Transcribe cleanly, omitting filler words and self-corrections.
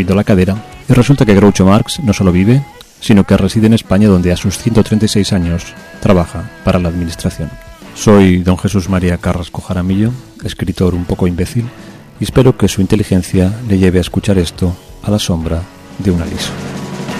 moviendo la cadera, y resulta que Groucho Marx no solo vive, sino que reside en España, donde a sus 136 años trabaja para la administración. Soy don Jesús María Carrasco Jaramillo, escritor un poco imbécil, y espero que su inteligencia le lleve a escuchar esto a la sombra de un aliso.